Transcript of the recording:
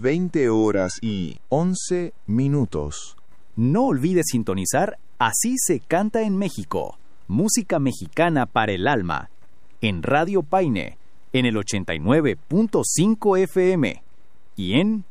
20:11. No olvides sintonizar Así se canta en México, música mexicana para el alma, en Radio Paine, en el 89.5 FM y en